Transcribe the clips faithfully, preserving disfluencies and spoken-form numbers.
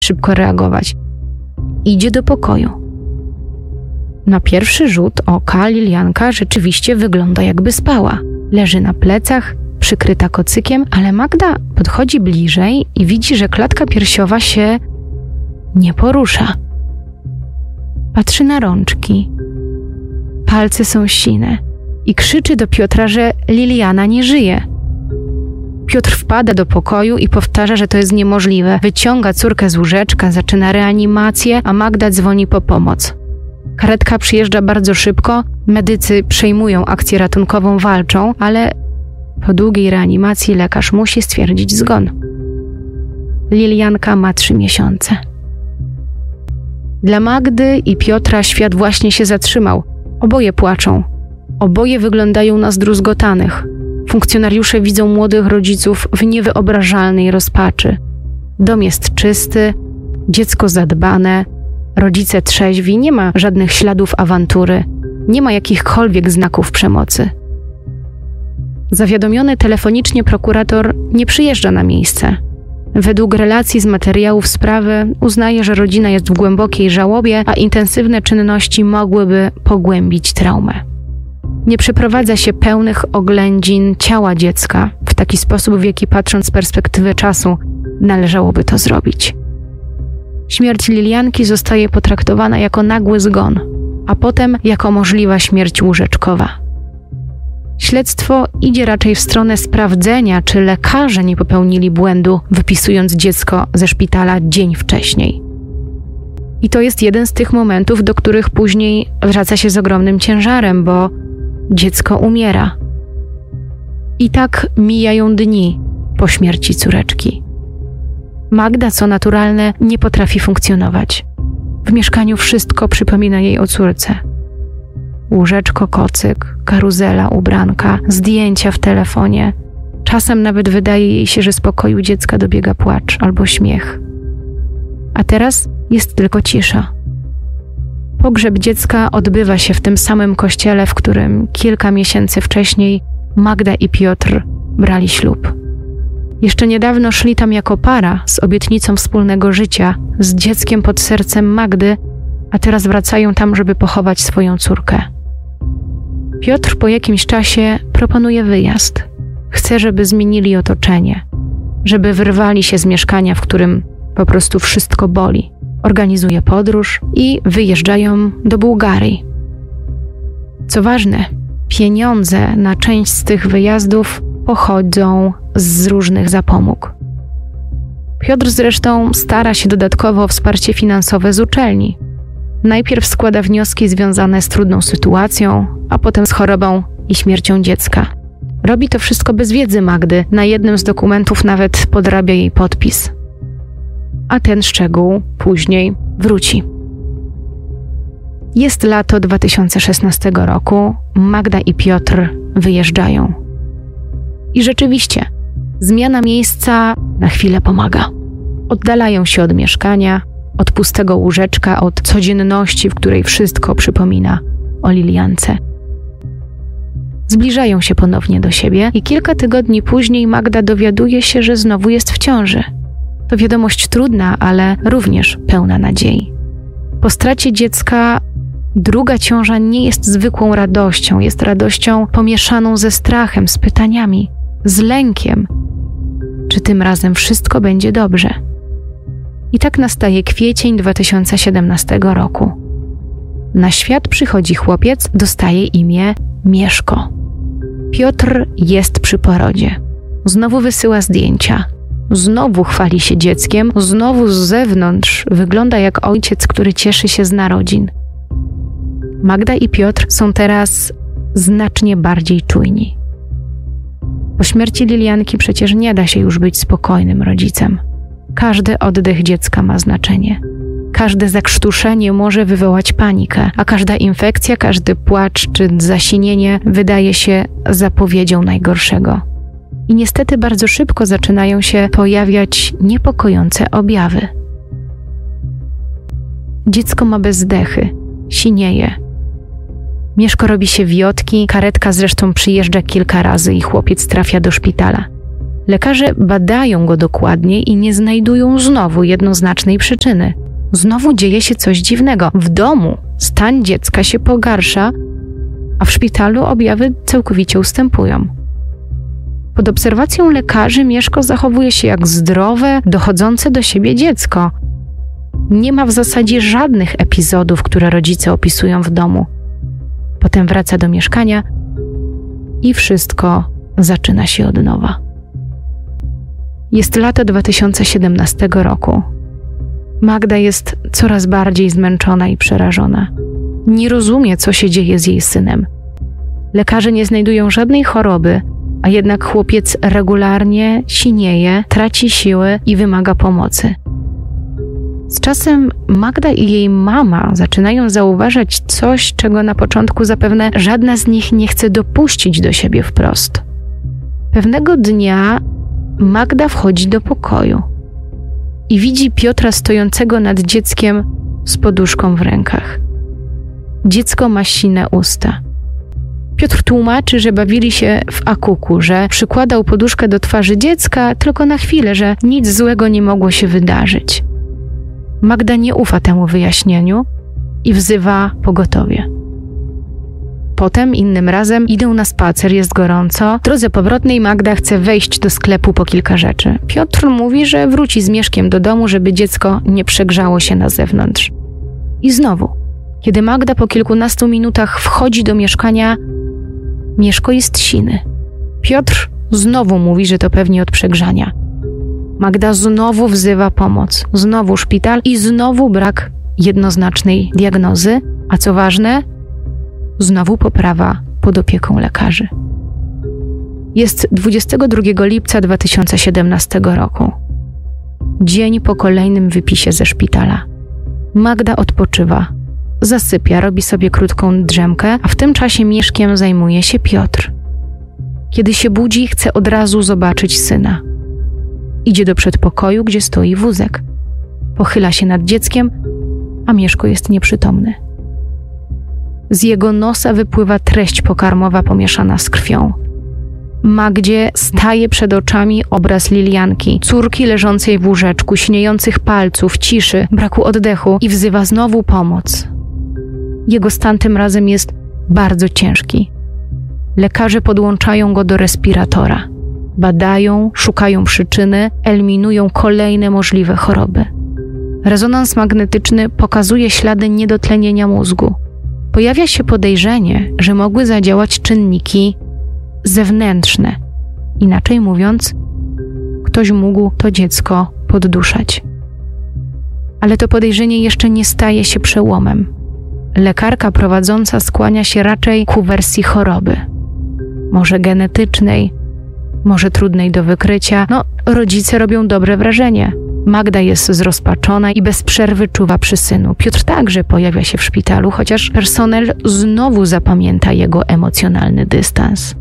szybko reagować. Idzie do pokoju. Na pierwszy rzut oka Lilianka rzeczywiście wygląda, jakby spała. Leży na plecach, przykryta kocykiem, ale Magda podchodzi bliżej i widzi, że klatka piersiowa się nie porusza. Patrzy na rączki. Palce są sine i krzyczy do Piotra, że Liliana nie żyje. Piotr wpada do pokoju i powtarza, że to jest niemożliwe. Wyciąga córkę z łóżeczka, zaczyna reanimację, a Magda dzwoni po pomoc. Karetka przyjeżdża bardzo szybko, medycy przejmują akcję ratunkową, walczą, ale po długiej reanimacji lekarz musi stwierdzić zgon. Lilianka ma trzy miesiące. Dla Magdy i Piotra świat właśnie się zatrzymał. Oboje płaczą. Oboje wyglądają na zdruzgotanych. Funkcjonariusze widzą młodych rodziców w niewyobrażalnej rozpaczy. Dom jest czysty, dziecko zadbane, rodzice trzeźwi, nie ma żadnych śladów awantury, nie ma jakichkolwiek znaków przemocy. Zawiadomiony telefonicznie prokurator nie przyjeżdża na miejsce. Według relacji z materiałów sprawy uznaje, że rodzina jest w głębokiej żałobie, a intensywne czynności mogłyby pogłębić traumę. Nie przeprowadza się pełnych oględzin ciała dziecka w taki sposób, w jaki patrząc z perspektywy czasu należałoby to zrobić. Śmierć Lilianki zostaje potraktowana jako nagły zgon, a potem jako możliwa śmierć łóżeczkowa. Śledztwo idzie raczej w stronę sprawdzenia, czy lekarze nie popełnili błędu, wypisując dziecko ze szpitala dzień wcześniej. I to jest jeden z tych momentów, do których później wraca się z ogromnym ciężarem, bo dziecko umiera. I tak mijają dni po śmierci córeczki. Magda, co naturalne, nie potrafi funkcjonować. W mieszkaniu wszystko przypomina jej o córce. Łóżeczko, kocyk, karuzela, ubranka, zdjęcia w telefonie. Czasem nawet wydaje jej się, że z pokoju dziecka dobiega płacz albo śmiech. A teraz jest tylko cisza. Pogrzeb dziecka odbywa się w tym samym kościele, w którym kilka miesięcy wcześniej Magda i Piotr brali ślub. Jeszcze niedawno szli tam jako para z obietnicą wspólnego życia, z dzieckiem pod sercem Magdy, a teraz wracają tam, żeby pochować swoją córkę. Piotr po jakimś czasie proponuje wyjazd. Chce, żeby zmienili otoczenie, żeby wyrwali się z mieszkania, w którym po prostu wszystko boli. Organizuje podróż i wyjeżdżają do Bułgarii. Co ważne, pieniądze na część z tych wyjazdów pochodzą z różnych zapomóg. Piotr zresztą stara się dodatkowo o wsparcie finansowe z uczelni. Najpierw składa wnioski związane z trudną sytuacją, a potem z chorobą i śmiercią dziecka. Robi to wszystko bez wiedzy Magdy, na jednym z dokumentów nawet podrabia jej podpis. A ten szczegół później wróci. Jest lato dwa tysiące szesnastego roku, Magda i Piotr wyjeżdżają. I rzeczywiście, zmiana miejsca na chwilę pomaga. Oddalają się od mieszkania, od pustego łóżeczka, od codzienności, w której wszystko przypomina o Liliance. Zbliżają się ponownie do siebie i kilka tygodni później Magda dowiaduje się, że znowu jest w ciąży. To wiadomość trudna, ale również pełna nadziei. Po stracie dziecka druga ciąża nie jest zwykłą radością, jest radością pomieszaną ze strachem, z pytaniami, z lękiem. Czy tym razem wszystko będzie dobrze? I tak nastaje kwiecień dwa tysiące siedemnastego roku. Na świat przychodzi chłopiec, dostaje imię Mieszko. Piotr jest przy porodzie. Znowu wysyła zdjęcia. Znowu chwali się dzieckiem, znowu z zewnątrz wygląda jak ojciec, który cieszy się z narodzin. Magda i Piotr są teraz znacznie bardziej czujni. Po śmierci Lilianki przecież nie da się już być spokojnym rodzicem. Każdy oddech dziecka ma znaczenie. Każde zakrztuszenie może wywołać panikę, a każda infekcja, każdy płacz czy zasinienie wydaje się zapowiedzią najgorszego. I niestety bardzo szybko zaczynają się pojawiać niepokojące objawy. Dziecko ma bezdechy, sinieje. Mieszko robi się wiotki, karetka zresztą przyjeżdża kilka razy i chłopiec trafia do szpitala. Lekarze badają go dokładnie i nie znajdują znowu jednoznacznej przyczyny. Znowu dzieje się coś dziwnego. W domu stan dziecka się pogarsza, a w szpitalu objawy całkowicie ustępują. Pod obserwacją lekarzy Mieszko zachowuje się jak zdrowe, dochodzące do siebie dziecko. Nie ma w zasadzie żadnych epizodów, które rodzice opisują w domu. Potem wraca do mieszkania i wszystko zaczyna się od nowa. Jest lato dwa tysiące siedemnastego roku. Magda jest coraz bardziej zmęczona i przerażona. Nie rozumie, co się dzieje z jej synem. Lekarze nie znajdują żadnej choroby, a jednak chłopiec regularnie sinieje, traci siły i wymaga pomocy. Z czasem Magda i jej mama zaczynają zauważać coś, czego na początku zapewne żadna z nich nie chce dopuścić do siebie wprost. Pewnego dnia Magda wchodzi do pokoju i widzi Piotra stojącego nad dzieckiem z poduszką w rękach. Dziecko ma sine usta. Piotr tłumaczy, że bawili się w akuku, że przykładał poduszkę do twarzy dziecka tylko na chwilę, że nic złego nie mogło się wydarzyć. Magda nie ufa temu wyjaśnieniu i wzywa pogotowie. Potem innym razem idą na spacer, jest gorąco. W drodze powrotnej Magda chce wejść do sklepu po kilka rzeczy. Piotr mówi, że wróci z Mieszkiem do domu, żeby dziecko nie przegrzało się na zewnątrz. I znowu, kiedy Magda po kilkunastu minutach wchodzi do mieszkania, Mieszko jest siny. Piotr znowu mówi, że to pewnie od przegrzania. Magda znowu wzywa pomoc, znowu szpital i znowu brak jednoznacznej diagnozy, a co ważne, znowu poprawa pod opieką lekarzy. Jest dwudziestego drugiego lipca dwa tysiące siedemnastego roku. Dzień po kolejnym wypisie ze szpitala. Magda odpoczywa, zasypia, robi sobie krótką drzemkę, a w tym czasie Mieszkiem zajmuje się Piotr. Kiedy się budzi, chce od razu zobaczyć syna. Idzie do przedpokoju, gdzie stoi wózek. Pochyla się nad dzieckiem, a Mieszko jest nieprzytomny. Z jego nosa wypływa treść pokarmowa pomieszana z krwią. Magdzie staje przed oczami obraz Lilianki, córki leżącej w łóżeczku, śniejących palców, ciszy, braku oddechu i wzywa znowu pomoc. Jego stan tym razem jest bardzo ciężki. Lekarze podłączają go do respiratora. Badają, szukają przyczyny, eliminują kolejne możliwe choroby. Rezonans magnetyczny pokazuje ślady niedotlenienia mózgu. Pojawia się podejrzenie, że mogły zadziałać czynniki zewnętrzne. Inaczej mówiąc, ktoś mógł to dziecko podduszać. Ale to podejrzenie jeszcze nie staje się przełomem. Lekarka prowadząca skłania się raczej ku wersji choroby. Może genetycznej, może trudnej do wykrycia. No, rodzice robią dobre wrażenie. Magda jest zrozpaczona i bez przerwy czuwa przy synu. Piotr także pojawia się w szpitalu, chociaż personel znowu zapamięta jego emocjonalny dystans.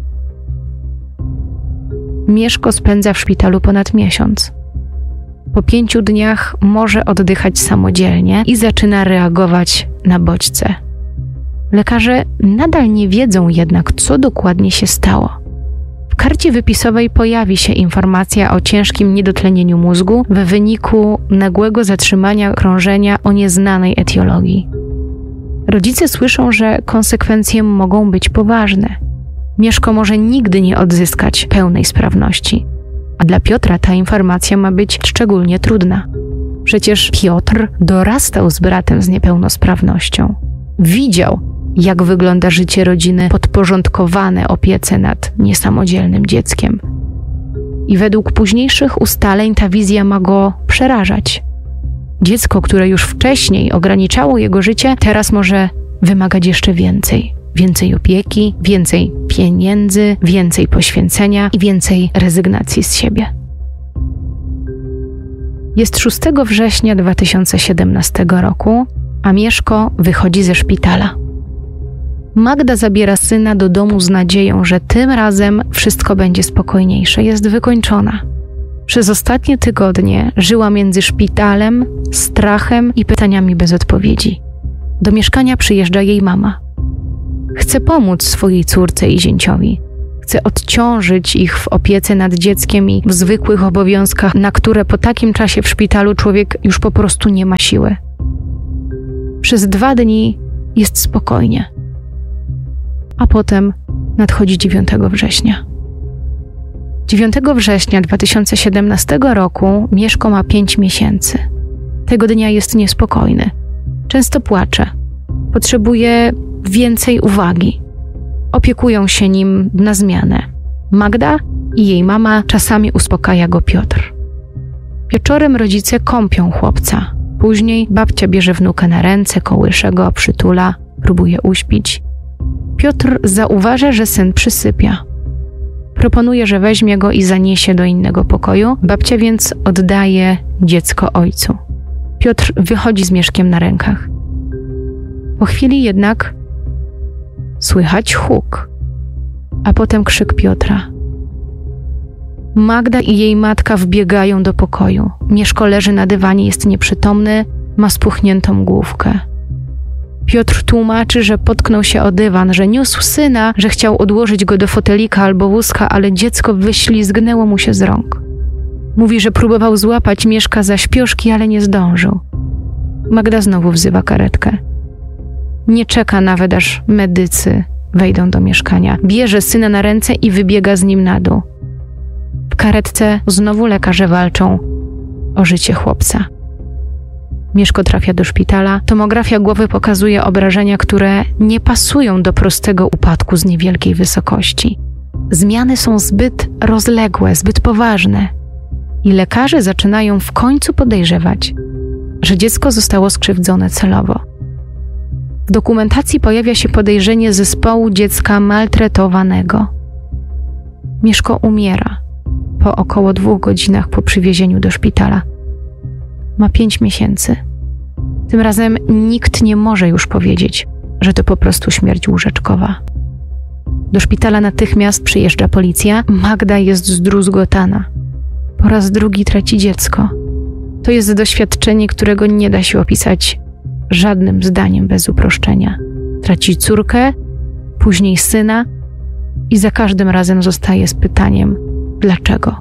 Mieszko spędza w szpitalu ponad miesiąc. Po pięciu dniach może oddychać samodzielnie i zaczyna reagować na bodźce. Lekarze nadal nie wiedzą jednak, co dokładnie się stało. W karcie wypisowej pojawi się informacja o ciężkim niedotlenieniu mózgu w wyniku nagłego zatrzymania krążenia o nieznanej etiologii. Rodzice słyszą, że konsekwencje mogą być poważne. Mieszko może nigdy nie odzyskać pełnej sprawności. A dla Piotra ta informacja ma być szczególnie trudna. Przecież Piotr dorastał z bratem z niepełnosprawnością. Widział, jak wygląda życie rodziny podporządkowane opiece nad niesamodzielnym dzieckiem. I według późniejszych ustaleń ta wizja ma go przerażać. Dziecko, które już wcześniej ograniczało jego życie, teraz może wymagać jeszcze więcej. Więcej opieki, więcej pieniędzy, więcej poświęcenia i więcej rezygnacji z siebie. Jest szóstego września dwa tysiące siedemnastego roku, a Mieszko wychodzi ze szpitala. Magda zabiera syna do domu z nadzieją, że tym razem wszystko będzie spokojniejsze, jest wykończona. Przez ostatnie tygodnie żyła między szpitalem, strachem i pytaniami bez odpowiedzi. Do mieszkania przyjeżdża jej mama. Chce pomóc swojej córce i zięciowi. chce odciążyć ich w opiece nad dzieckiem i w zwykłych obowiązkach, na które po takim czasie w szpitalu człowiek już po prostu nie ma siły. Przez dwa dni jest spokojnie, a potem nadchodzi dziewiątego września. dziewiątego września dwa tysiące siedemnastego roku Mieszko ma pięć miesięcy. Tego dnia jest niespokojny. Często płacze. Potrzebuje więcej uwagi. Opiekują się nim na zmianę. Magda i jej mama, czasami uspokaja go Piotr. Wieczorem rodzice kąpią chłopca. Później babcia bierze wnuka na ręce, kołysze go, przytula, próbuje uśpić. Piotr zauważa, że syn przysypia. Proponuje, że weźmie go i zaniesie do innego pokoju, babcia więc oddaje dziecko ojcu. Piotr wychodzi z Mieszkiem na rękach. Po chwili jednak słychać huk, a potem krzyk Piotra. Magda i jej matka wbiegają do pokoju. Mieszko leży na dywanie, jest nieprzytomny, ma spuchniętą główkę. Piotr tłumaczy, że potknął się o dywan, że niósł syna, że chciał odłożyć go do fotelika albo wózka, ale dziecko wyślizgnęło mu się z rąk. Mówi, że próbował złapać Mieszka za śpioszki, ale nie zdążył. Magda znowu wzywa karetkę. Nie czeka nawet, aż medycy wejdą do mieszkania. Bierze syna na ręce i wybiega z nim na dół. W karetce znowu lekarze walczą o życie chłopca. Mieszko trafia do szpitala. Tomografia głowy pokazuje obrażenia, które nie pasują do prostego upadku z niewielkiej wysokości. Zmiany są zbyt rozległe, zbyt poważne. I lekarze zaczynają w końcu podejrzewać, że dziecko zostało skrzywdzone celowo. W dokumentacji pojawia się podejrzenie zespołu dziecka maltretowanego. Mieszko umiera po około dwóch godzinach po przywiezieniu do szpitala. Ma pięć miesięcy. Tym razem nikt nie może już powiedzieć, że to po prostu śmierć łóżeczkowa. Do szpitala natychmiast przyjeżdża policja. Magda jest zdruzgotana. Po raz drugi traci dziecko. To jest doświadczenie, którego nie da się opisać żadnym zdaniem bez uproszczenia. Traci córkę, później syna i za każdym razem zostaje z pytaniem dlaczego.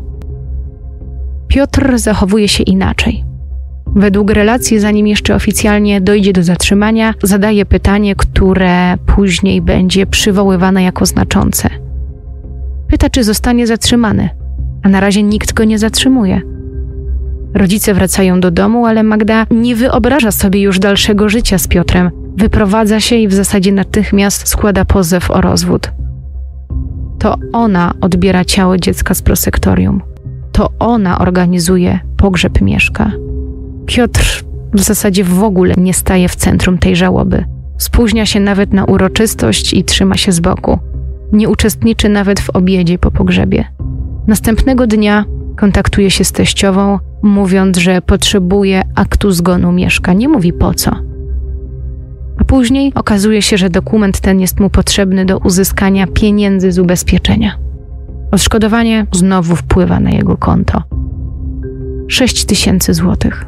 Piotr zachowuje się inaczej. Według relacji, zanim jeszcze oficjalnie dojdzie do zatrzymania, zadaje pytanie, które później będzie przywoływane jako znaczące. Pyta, czy zostanie zatrzymany, a na razie nikt go nie zatrzymuje. Rodzice wracają do domu, ale Magda nie wyobraża sobie już dalszego życia z Piotrem. Wyprowadza się i w zasadzie natychmiast składa pozew o rozwód. To ona odbiera ciało dziecka z prosektorium. To ona organizuje pogrzeb Mieszka. Piotr w zasadzie w ogóle nie staje w centrum tej żałoby. Spóźnia się nawet na uroczystość i trzyma się z boku. Nie uczestniczy nawet w obiedzie po pogrzebie. Następnego dnia kontaktuje się z teściową, mówiąc, że potrzebuje aktu zgonu Mieszka. Nie mówi po co. A później okazuje się, że dokument ten jest mu potrzebny do uzyskania pieniędzy z ubezpieczenia. Odszkodowanie znowu wpływa na jego konto. sześć tysięcy złotych.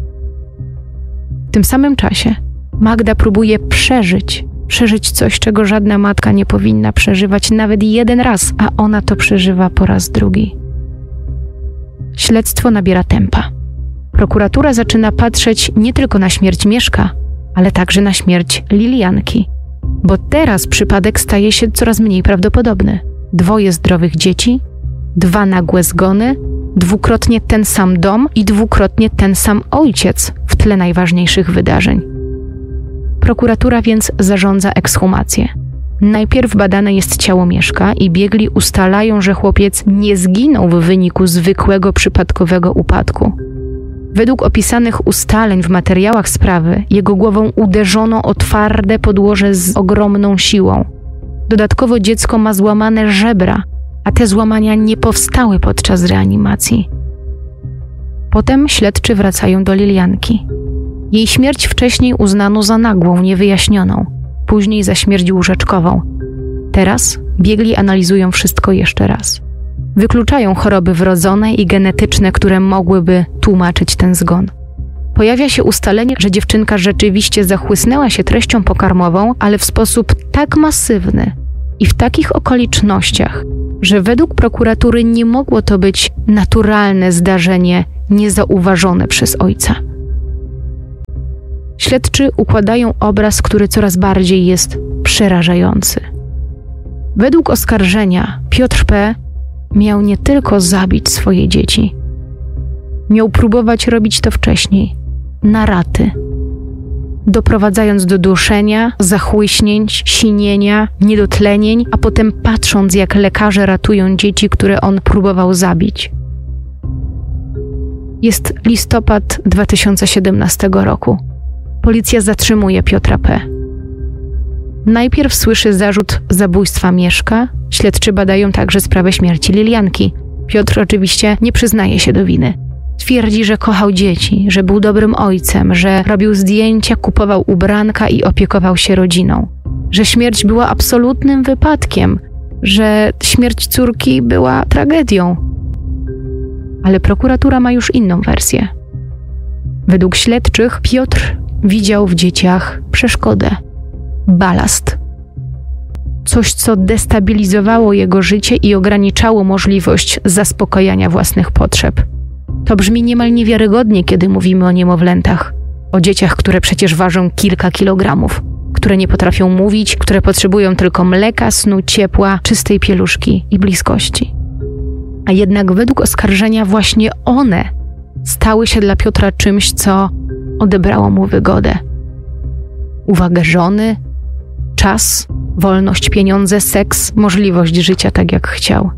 W tym samym czasie Magda próbuje przeżyć, przeżyć coś, czego żadna matka nie powinna przeżywać nawet jeden raz, a ona to przeżywa po raz drugi. Śledztwo nabiera tempa. Prokuratura zaczyna patrzeć nie tylko na śmierć Mieszka, ale także na śmierć Lilianki, bo teraz przypadek staje się coraz mniej prawdopodobny. Dwoje zdrowych dzieci, dwa nagłe zgony, dwukrotnie ten sam dom i dwukrotnie ten sam ojciec w tle najważniejszych wydarzeń. Prokuratura więc zarządza ekshumację. Najpierw badane jest ciało Mieszka i biegli ustalają, że chłopiec nie zginął w wyniku zwykłego przypadkowego upadku. Według opisanych ustaleń w materiałach sprawy jego głową uderzono o twarde podłoże z ogromną siłą. Dodatkowo dziecko ma złamane żebra, a te złamania nie powstały podczas reanimacji. Potem śledczy wracają do Lilianki. Jej śmierć wcześniej uznano za nagłą, niewyjaśnioną, później za śmierć łóżeczkową. Teraz biegli analizują wszystko jeszcze raz. Wykluczają choroby wrodzone i genetyczne, które mogłyby tłumaczyć ten zgon. Pojawia się ustalenie, że dziewczynka rzeczywiście zachłysnęła się treścią pokarmową, ale w sposób tak masywny i w takich okolicznościach, że według prokuratury nie mogło to być naturalne zdarzenie niezauważone przez ojca. Śledczy układają obraz, który coraz bardziej jest przerażający. Według oskarżenia Piotr P. miał nie tylko zabić swoje dzieci. Miał próbować robić to wcześniej, na raty, doprowadzając do duszenia, zachłyśnięć, sinienia, niedotlenień, a potem patrząc, jak lekarze ratują dzieci, które on próbował zabić. Jest listopad dwa tysiące siedemnastego roku. Policja zatrzymuje Piotra P. Najpierw słyszy zarzut zabójstwa Mieszka, śledczy badają także sprawę śmierci Lilianki. Piotr oczywiście nie przyznaje się do winy. Twierdzi, że kochał dzieci, że był dobrym ojcem, że robił zdjęcia, kupował ubranka i opiekował się rodziną. Że śmierć była absolutnym wypadkiem, że śmierć córki była tragedią. Ale prokuratura ma już inną wersję. Według śledczych Piotr widział w dzieciach przeszkodę, balast. Coś, co destabilizowało jego życie i ograniczało możliwość zaspokajania własnych potrzeb. To brzmi niemal niewiarygodnie, kiedy mówimy o niemowlętach, o dzieciach, które przecież ważą kilka kilogramów, które nie potrafią mówić, które potrzebują tylko mleka, snu, ciepła, czystej pieluszki i bliskości. A jednak według oskarżenia właśnie one stały się dla Piotra czymś, co odebrało mu wygodę. Uwagę żony, czas, wolność, pieniądze, seks, możliwość życia tak jak chciał.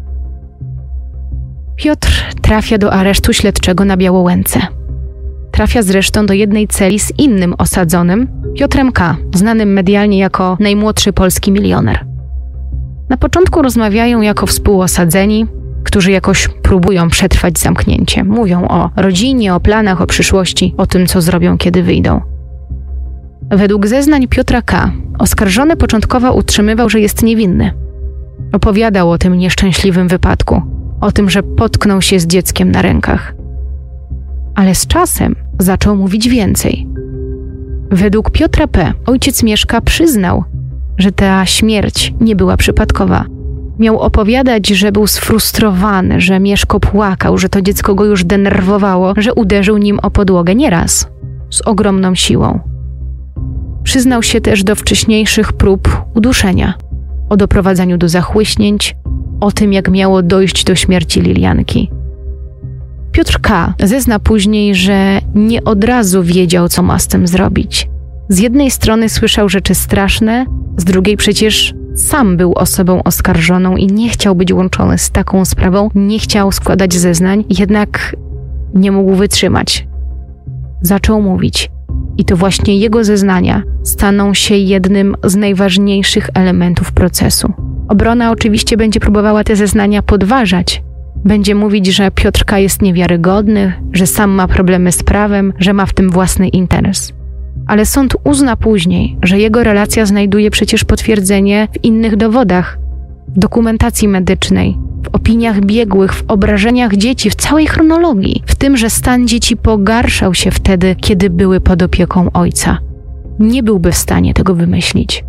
Piotr trafia do aresztu śledczego na Białołęce. Trafia zresztą do jednej celi z innym osadzonym, Piotrem K., znanym medialnie jako najmłodszy polski milioner. Na początku rozmawiają jako współosadzeni, którzy jakoś próbują przetrwać zamknięcie. Mówią o rodzinie, o planach, o przyszłości, o tym, co zrobią, kiedy wyjdą. Według zeznań Piotra K. oskarżony początkowo utrzymywał, że jest niewinny. Opowiadał o tym nieszczęśliwym wypadku, o tym, że potknął się z dzieckiem na rękach. Ale z czasem zaczął mówić więcej. Według Piotra P. ojciec Mieszka przyznał, że ta śmierć nie była przypadkowa. Miał opowiadać, że był sfrustrowany, że Mieszko płakał, że to dziecko go już denerwowało, że uderzył nim o podłogę nieraz, z ogromną siłą. Przyznał się też do wcześniejszych prób uduszenia, o doprowadzaniu do zachłyśnięć, o tym, jak miało dojść do śmierci Lilianki. Piotr K. zezna później, że nie od razu wiedział, co ma z tym zrobić. Z jednej strony słyszał rzeczy straszne, z drugiej przecież sam był osobą oskarżoną i nie chciał być łączony z taką sprawą, nie chciał składać zeznań, jednak nie mógł wytrzymać. Zaczął mówić. I to właśnie jego zeznania staną się jednym z najważniejszych elementów procesu. Obrona oczywiście będzie próbowała te zeznania podważać. Będzie mówić, że Piotr K. jest niewiarygodny, że sam ma problemy z prawem, że ma w tym własny interes. Ale sąd uzna później, że jego relacja znajduje przecież potwierdzenie w innych dowodach, w dokumentacji medycznej, w opiniach biegłych, w obrażeniach dzieci, w całej chronologii, w tym, że stan dzieci pogarszał się wtedy, kiedy były pod opieką ojca. Nie byłby w stanie tego wymyślić.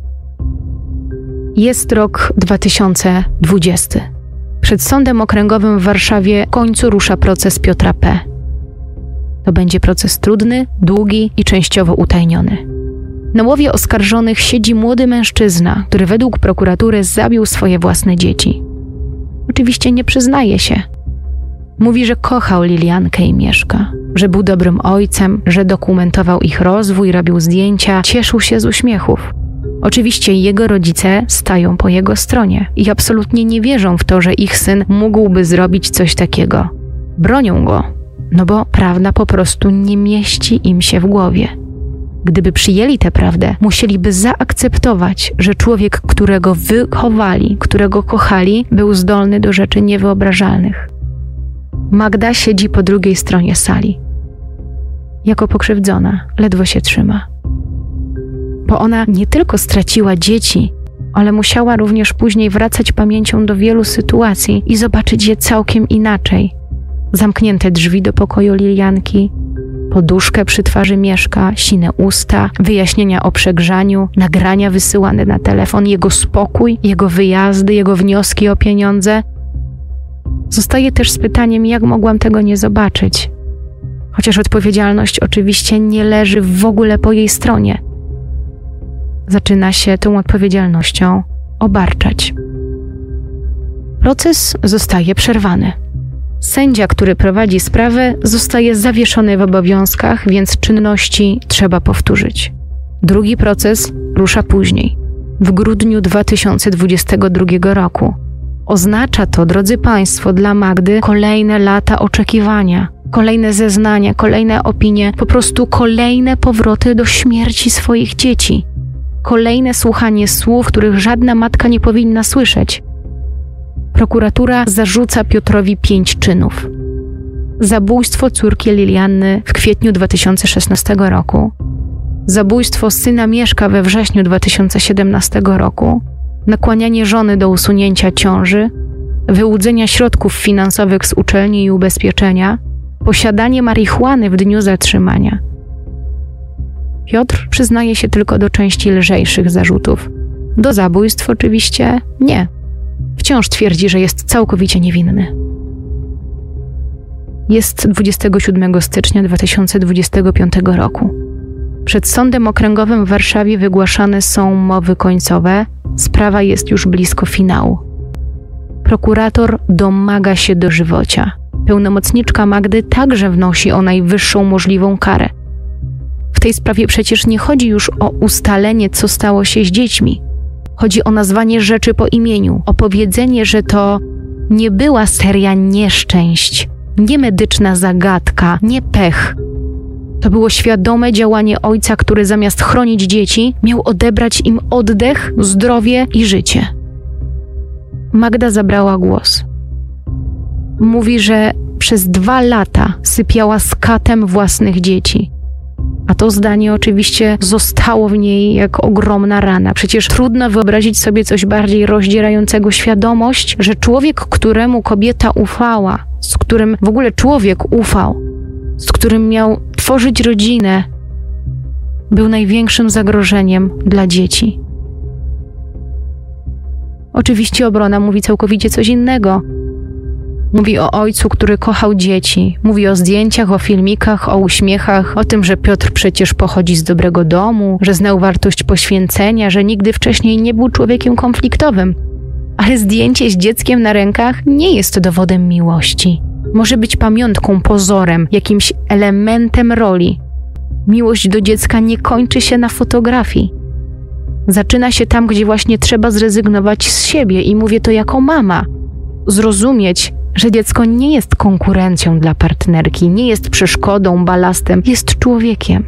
Jest rok dwa tysiące dwudziesty. Przed Sądem Okręgowym w Warszawie w końcu rusza proces Piotra P. To będzie proces trudny, długi i częściowo utajniony. Na łowie oskarżonych siedzi młody mężczyzna, który według prokuratury zabił swoje własne dzieci. Oczywiście nie przyznaje się. Mówi, że kochał Liliankę i Mieszka, że był dobrym ojcem, że dokumentował ich rozwój, robił zdjęcia, cieszył się z uśmiechów. Oczywiście jego rodzice stają po jego stronie i absolutnie nie wierzą w to, że ich syn mógłby zrobić coś takiego. Bronią go, no bo prawda po prostu nie mieści im się w głowie. Gdyby przyjęli tę prawdę, musieliby zaakceptować, że człowiek, którego wychowali, którego kochali, był zdolny do rzeczy niewyobrażalnych. Magda siedzi po drugiej stronie sali. Jako pokrzywdzona, ledwo się trzyma. Bo ona nie tylko straciła dzieci, ale musiała również później wracać pamięcią do wielu sytuacji i zobaczyć je całkiem inaczej. Zamknięte drzwi do pokoju Lilianki, Poduszkę przy twarzy Mieszka, sine usta, wyjaśnienia o przegrzaniu, nagrania wysyłane na telefon, jego spokój, jego wyjazdy, jego wnioski o pieniądze. Zostaje też z pytaniem, jak mogłam tego nie zobaczyć. Chociaż odpowiedzialność oczywiście nie leży w ogóle po jej stronie. Zaczyna się tą odpowiedzialnością obarczać. Proces zostaje przerwany. Sędzia, który prowadzi sprawę, zostaje zawieszony w obowiązkach, więc czynności trzeba powtórzyć. Drugi proces rusza później, w grudniu dwa tysiące dwudziestego drugiego roku. Oznacza to, drodzy Państwo, dla Magdy kolejne lata oczekiwania, kolejne zeznania, kolejne opinie, po prostu kolejne powroty do śmierci swoich dzieci. Kolejne słuchanie słów, których żadna matka nie powinna słyszeć. Prokuratura zarzuca Piotrowi pięć czynów. Zabójstwo córki Lilianny w kwietniu dwa tysiące szesnastego roku, zabójstwo syna Mieszka we wrześniu dwa tysiące siedemnastego roku, nakłanianie żony do usunięcia ciąży, wyłudzenia środków finansowych z uczelni i ubezpieczenia, posiadanie marihuany w dniu zatrzymania. Piotr przyznaje się tylko do części lżejszych zarzutów. Do zabójstw oczywiście nie. Wciąż twierdzi, że jest całkowicie niewinny. Jest dwudziestego siódmego stycznia dwa tysiące dwudziestego piątego roku. Przed Sądem Okręgowym w Warszawie wygłaszane są mowy końcowe. Sprawa jest już blisko finału. Prokurator domaga się dożywocia. Pełnomocniczka Magdy także wnosi o najwyższą możliwą karę. W tej sprawie przecież nie chodzi już o ustalenie, co stało się z dziećmi. Chodzi o nazwanie rzeczy po imieniu, o powiedzenie, że to nie była seria nieszczęść, nie medyczna zagadka, nie pech. To było świadome działanie ojca, który zamiast chronić dzieci, miał odebrać im oddech, zdrowie i życie. Magda zabrała głos. Mówi, że przez dwa lata sypiała z katem własnych dzieci. A to zdanie oczywiście zostało w niej jak ogromna rana. Przecież trudno wyobrazić sobie coś bardziej rozdzierającego świadomość, że człowiek, któremu kobieta ufała, z którym w ogóle człowiek ufał, z którym miał tworzyć rodzinę, był największym zagrożeniem dla dzieci. Oczywiście obrona mówi całkowicie coś innego. Mówi o ojcu, który kochał dzieci. Mówi o zdjęciach, o filmikach, o uśmiechach, o tym, że Piotr przecież pochodzi z dobrego domu, że znał wartość poświęcenia, że nigdy wcześniej nie był człowiekiem konfliktowym. Ale zdjęcie z dzieckiem na rękach nie jest dowodem miłości. Może być pamiątką, pozorem, jakimś elementem roli. Miłość do dziecka nie kończy się na fotografii. Zaczyna się tam, gdzie właśnie trzeba zrezygnować z siebie i mówię to jako mama. Zrozumieć, że dziecko nie jest konkurencją dla partnerki, nie jest przeszkodą, balastem, jest człowiekiem.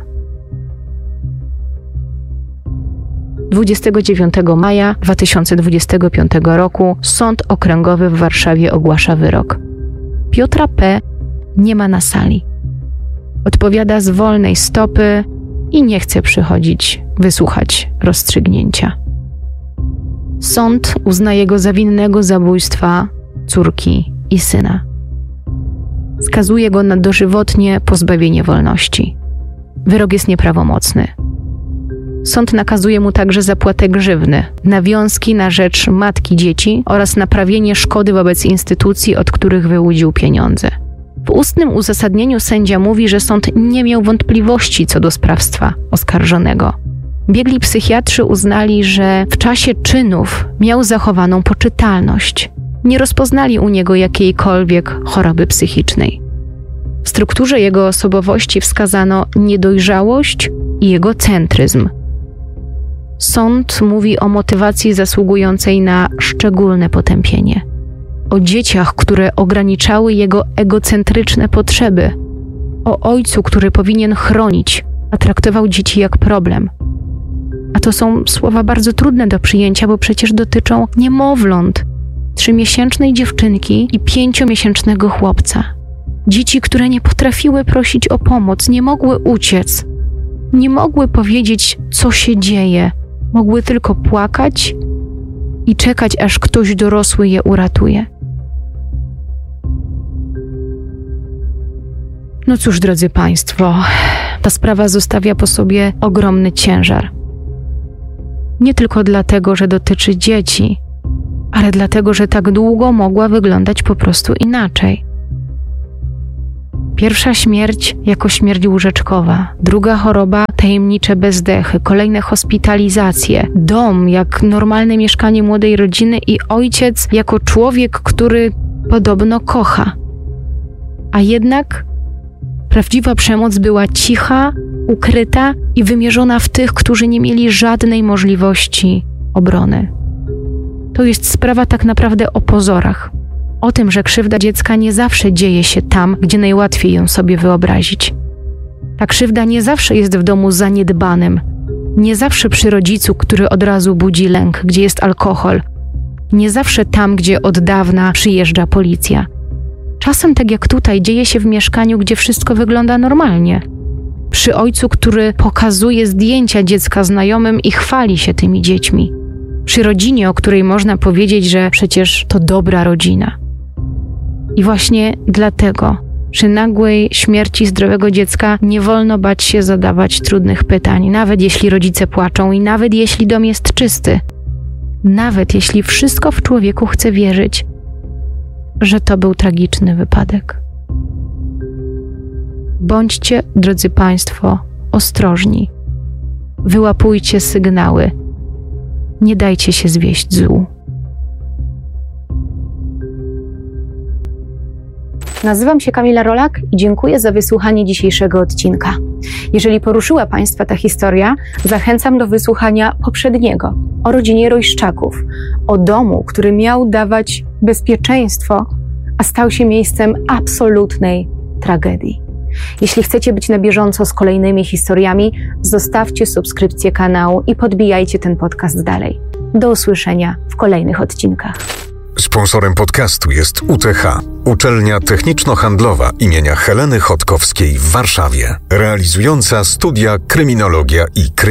dwudziestego dziewiątego maja dwa tysiące dwudziestego piątego roku Sąd Okręgowy w Warszawie ogłasza wyrok. Piotra P. nie ma na sali. Odpowiada z wolnej stopy i nie chce przychodzić, wysłuchać rozstrzygnięcia. Sąd uznaje go za winnego zabójstwa córki i syna. Skazuje go na dożywotnie pozbawienie wolności. Wyrok jest nieprawomocny. Sąd nakazuje mu także zapłatę grzywny, nawiązki na rzecz matki dzieci oraz naprawienie szkody wobec instytucji, od których wyłudził pieniądze. W ustnym uzasadnieniu sędzia mówi, że sąd nie miał wątpliwości co do sprawstwa oskarżonego. Biegli psychiatrzy uznali, że w czasie czynów miał zachowaną poczytalność. Nie rozpoznali u niego jakiejkolwiek choroby psychicznej. W strukturze jego osobowości wskazano niedojrzałość i egocentryzm. Sąd mówi o motywacji zasługującej na szczególne potępienie. O dzieciach, które ograniczały jego egocentryczne potrzeby. O ojcu, który powinien chronić, a traktował dzieci jak problem. A to są słowa bardzo trudne do przyjęcia, bo przecież dotyczą niemowląt, trzymiesięcznej dziewczynki i pięciomiesięcznego chłopca. Dzieci, które nie potrafiły prosić o pomoc, nie mogły uciec, nie mogły powiedzieć, co się dzieje. Mogły tylko płakać i czekać, aż ktoś dorosły je uratuje. No cóż, drodzy Państwo, ta sprawa zostawia po sobie ogromny ciężar. Nie tylko dlatego, że dotyczy dzieci, ale dlatego, że tak długo mogła wyglądać po prostu inaczej. Pierwsza śmierć jako śmierć łóżeczkowa, druga choroba tajemnicze bezdechy, kolejne hospitalizacje, dom jak normalne mieszkanie młodej rodziny i ojciec jako człowiek, który podobno kocha. A jednak prawdziwa przemoc była cicha, ukryta i wymierzona w tych, którzy nie mieli żadnej możliwości obrony. To jest sprawa tak naprawdę o pozorach. O tym, że krzywda dziecka nie zawsze dzieje się tam, gdzie najłatwiej ją sobie wyobrazić. Ta krzywda nie zawsze jest w domu zaniedbanym, nie zawsze przy rodzicu, który od razu budzi lęk, gdzie jest alkohol, nie zawsze tam, gdzie od dawna przyjeżdża policja. Czasem, tak jak tutaj, dzieje się w mieszkaniu, gdzie wszystko wygląda normalnie. Przy ojcu, który pokazuje zdjęcia dziecka znajomym i chwali się tymi dziećmi. Przy rodzinie, o której można powiedzieć, że przecież to dobra rodzina. I właśnie dlatego przy nagłej śmierci zdrowego dziecka nie wolno bać się zadawać trudnych pytań, nawet jeśli rodzice płaczą i nawet jeśli dom jest czysty. Nawet jeśli wszystko w człowieku chce wierzyć, że to był tragiczny wypadek. Bądźcie, drodzy Państwo, ostrożni. Wyłapujcie sygnały. Nie dajcie się zwieść złu. Nazywam się Kamila Rolak i dziękuję za wysłuchanie dzisiejszego odcinka. Jeżeli poruszyła Państwa ta historia, zachęcam do wysłuchania poprzedniego o rodzinie Rojszczaków, o domu, który miał dawać bezpieczeństwo, a stał się miejscem absolutnej tragedii. Jeśli chcecie być na bieżąco z kolejnymi historiami, zostawcie subskrypcję kanału i podbijajcie ten podcast dalej. Do usłyszenia w kolejnych odcinkach. Sponsorem podcastu jest U T H, Uczelnia Techniczno-Handlowa imienia Heleny Chodkowskiej w Warszawie, realizująca studia kryminologia i kryminologia.